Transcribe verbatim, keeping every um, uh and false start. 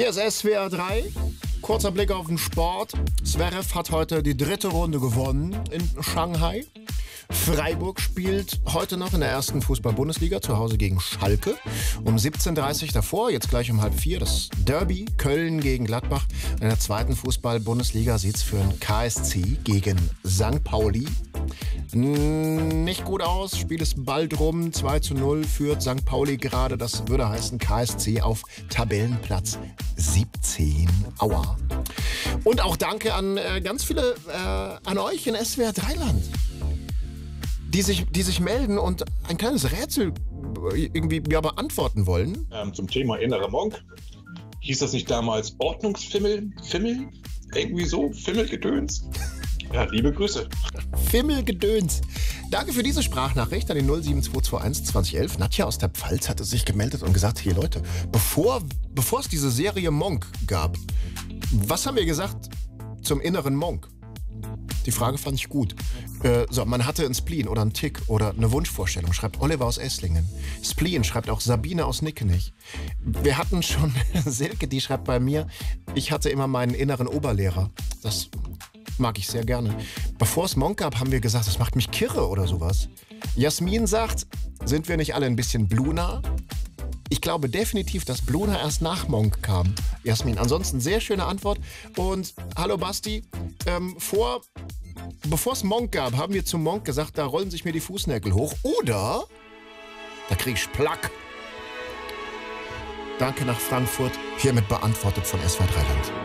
Hier ist S W R drei. Kurzer Blick auf den Sport. Zverev hat heute die dritte Runde gewonnen in Shanghai. Freiburg spielt heute noch in der ersten Fußball-Bundesliga zu Hause gegen Schalke. Um siebzehn Uhr dreißig davor, jetzt gleich um halb vier, das Derby Köln gegen Gladbach. In der zweiten Fußball-Bundesliga sieht es für den K S C gegen Sankt Pauli nicht gut aus. Spiel ist bald rum. zwei zu null führt Sankt Pauli gerade. Das würde heißen K S C auf Tabellenplatz siebzehn. Aua. Und auch danke an äh, ganz viele, äh, an euch in S W R drei Land. Die sich, die sich melden und ein kleines Rätsel irgendwie ja, beantworten wollen. Ähm, zum Thema innerer Monk. Hieß das nicht damals Ordnungsfimmel? Fimmel? Irgendwie so? Fimmelgedöns? Ja, liebe Grüße. Fimmelgedöns. Danke für diese Sprachnachricht an die null sieben zwei zwei eins zwanzig elf. Nadja aus der Pfalz hatte sich gemeldet und gesagt, hier Leute, bevor, bevor es diese Serie Monk gab, was haben wir gesagt zum inneren Monk? Die Frage fand ich gut. Äh, so, man hatte einen Spleen oder einen Tick oder eine Wunschvorstellung, schreibt Oliver aus Esslingen. Spleen schreibt auch Sabine aus Nickenich. Wir hatten schon Silke, die schreibt bei mir, ich hatte immer meinen inneren Oberlehrer. Das mag ich sehr gerne. Bevor es Monk gab, haben wir gesagt, das macht mich kirre oder sowas. Jasmin sagt, sind wir nicht alle ein bisschen Bluna? Ich glaube definitiv, dass Bluna erst nach Monk kam. Jasmin, ansonsten sehr schöne Antwort. Und hallo Basti, ähm, vor, bevor es Monk gab, haben wir zum Monk gesagt, da rollen sich mir die Fußnägel hoch. Oder da krieg ich Plack. Danke nach Frankfurt, hiermit beantwortet von S W R drei Land.